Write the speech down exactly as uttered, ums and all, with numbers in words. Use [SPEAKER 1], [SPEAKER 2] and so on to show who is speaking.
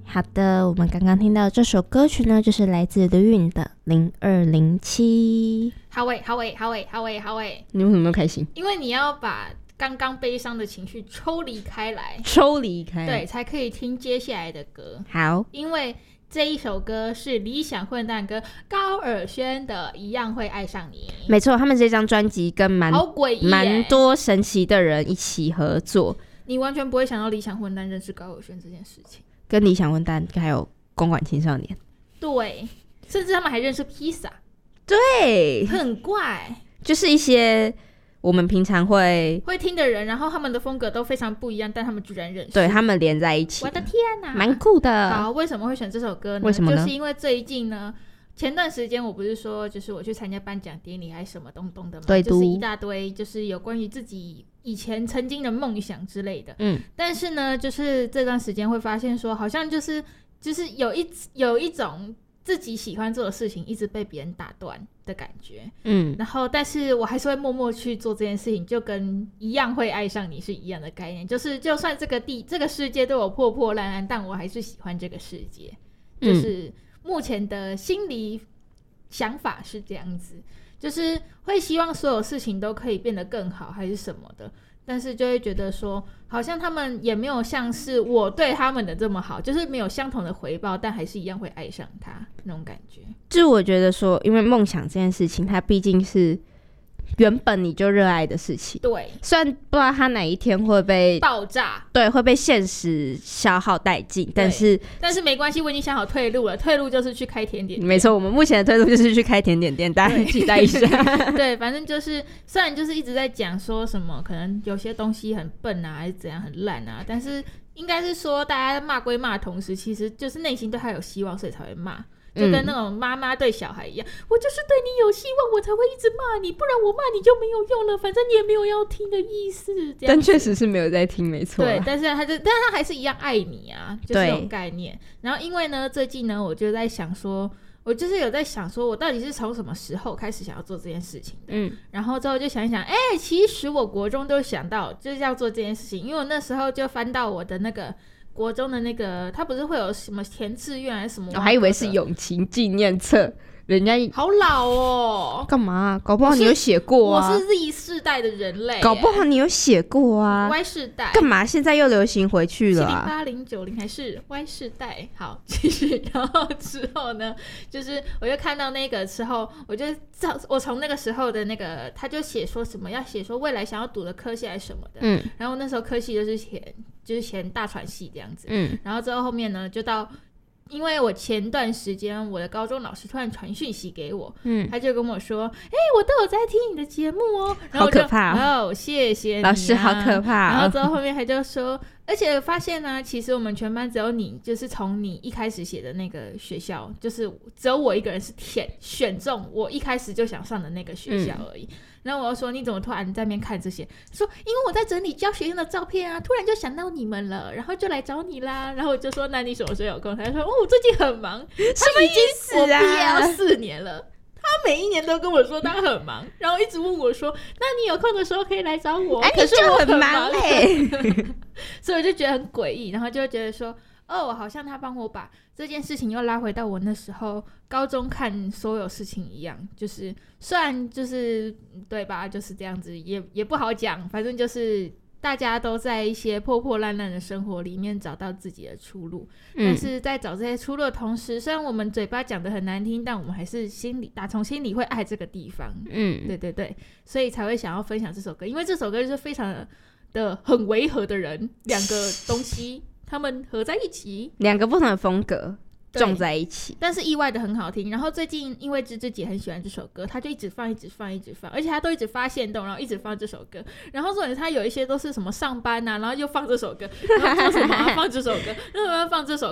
[SPEAKER 1] 好的，我们刚刚听到这首歌曲呢，就是来自刘韵的零二零七。
[SPEAKER 2] 好诶好诶好诶好诶好诶，
[SPEAKER 1] 你为什么那么开心？
[SPEAKER 2] 因为你要把刚刚悲伤的情绪抽离开来，
[SPEAKER 1] 抽离开来，
[SPEAKER 2] 对，才可以听接下来的歌。
[SPEAKER 1] 好，
[SPEAKER 2] 因为这一首歌是理想混蛋歌高尔宣的《一样会爱上你》。
[SPEAKER 1] 没错，他们这张专辑跟蛮
[SPEAKER 2] 好诡异耶，
[SPEAKER 1] 蛮多神奇的人一起合作。
[SPEAKER 2] 你完全不会想到理想混蛋认识高尔宣这件事情，
[SPEAKER 1] 跟理想混蛋还有公馆青少年，
[SPEAKER 2] 对，甚至他们还认识披萨，
[SPEAKER 1] 对，
[SPEAKER 2] 很怪，
[SPEAKER 1] 就是一些我们平常会
[SPEAKER 2] 会听的人，然后他们的风格都非常不一样，但他们居然认识，
[SPEAKER 1] 对他们连在一起，
[SPEAKER 2] 我的天哪，
[SPEAKER 1] 蛮酷的。
[SPEAKER 2] 好，为什么会选这首歌呢？
[SPEAKER 1] 为什么呢？
[SPEAKER 2] 就是因为最近呢，前段时间我不是说，就是我去参加颁奖典礼还是什么东东的嘛，
[SPEAKER 1] 对，
[SPEAKER 2] 就是一大堆，就是有关于自己以前曾经的梦想之类的。
[SPEAKER 1] 嗯，
[SPEAKER 2] 但是呢，就是这段时间会发现说，好像就是就是有一有一种自己喜欢做的事情一直被别人打断的感觉。嗯，然后但是我还是会默默去做这件事情，就跟一样会爱上你是一样的概念，就是就算这个地这个世界对我破破烂烂，但我还是喜欢这个世界。就是目前的心理想法是这样子，就是会希望所有事情都可以变得更好还是什么的，但是就会觉得说好像他们也没有像是我对他们的这么好，就是没有相同的回报，但还是一样会爱上他那种感觉。
[SPEAKER 1] 就是我觉得说因为梦想这件事情它毕竟是原本你就热爱的事情，
[SPEAKER 2] 对，
[SPEAKER 1] 虽然不知道它哪一天会被
[SPEAKER 2] 爆炸，
[SPEAKER 1] 对，会被现实消耗殆尽，但是
[SPEAKER 2] 但是没关系，我已经想好退路了，退路就是去开甜点店。
[SPEAKER 1] 没错，我们目前的退路就是去开甜点店，大家期待一下。
[SPEAKER 2] 对，反正就是虽然就是一直在讲说什么可能有些东西很笨啊还是怎样很烂啊，但是应该是说大家骂归骂的同时，其实就是内心对他有希望，所以才会骂，就跟那种妈妈对小孩一样、嗯、我就是对你有希望我才会一直骂你，不然我骂你就没有用了，反正你也没有要听的意思，这样
[SPEAKER 1] 但确实是没有在听，没错。
[SPEAKER 2] 对，但是他就但是他还是一样爱你啊，就是这种概念。然后因为呢最近呢我就在想说，我就是有在想说我到底是从什么时候开始想要做这件事情的。嗯，然后之后就想一想，哎、欸，其实我国中都想到就是要做这件事情，因为我那时候就翻到我的那个国中的那个，他不是会有什么填志愿还是什么？
[SPEAKER 1] 我、哦、还以为是友情纪念册，人家
[SPEAKER 2] 好老哦。
[SPEAKER 1] 干嘛、啊？搞不好你有写过啊。
[SPEAKER 2] 我是 Z 世代的人类，
[SPEAKER 1] 搞不好你有写过啊。
[SPEAKER 2] Y 世代
[SPEAKER 1] 干嘛？现在又流行回去了、啊？
[SPEAKER 2] 零八零九零还是 Y 世代？好，继续。然后之后呢，就是我就看到那个之后，我就我从那个时候的那个，他就写说什么要写说未来想要读的科系还是什么的。嗯。然后那时候科系就是填就是填大传系这样子。嗯。然后之后后面呢，就到。因为我前段时间我的高中老师突然传讯息给我，嗯，他就跟我说，哎、欸，我都有在听你的节目哦，然后我就
[SPEAKER 1] 好可怕
[SPEAKER 2] 哦，谢谢你、啊、
[SPEAKER 1] 老师好可怕、哦。
[SPEAKER 2] 然后之后后面他就说，而且发现呢、啊，其实我们全班只有你，就是从你一开始写的那个学校，就是只有我一个人是填选中我一开始就想上的那个学校而已。嗯，然后我就说你怎么突然在那边看这些？说因为我在整理教学用的照片啊，突然就想到你们了，然后就来找你啦。然后我就说那你什么时候有空？他就说哦，我最近很忙。
[SPEAKER 1] 什么意思啊？
[SPEAKER 2] 我毕业要四年了，他每一年都跟我说他很忙，然后一直问我说那你有空的时候可以来找我。
[SPEAKER 1] 哎、可是我很忙嘞、欸，
[SPEAKER 2] 所以我就觉得很诡异，然后就会觉得说哦，好像他帮我把这件事情又拉回到我那时候高中看所有事情一样，就是虽然就是对吧，就是这样子，也也不好讲，反正就是大家都在一些破破烂烂的生活里面找到自己的出路、嗯、但是在找这些出路的同时，虽然我们嘴巴讲得很难听，但我们还是心里打从心里会爱这个地方。嗯，对对对，所以才会想要分享这首歌，因为这首歌就是非常的的很违和的人，两个东西他们合在一起，
[SPEAKER 1] 两个不同的风格撞在一起，
[SPEAKER 2] 但是意外的很好听。然后最近因为芝芝姐很喜欢这首歌，她就一直放一直放一直放，而且她都一直发限动，然后一直放这首歌。然后重点她有一些都是什么上班啊，然后又放这首歌，然后做什么、啊、放这首歌，然后放这首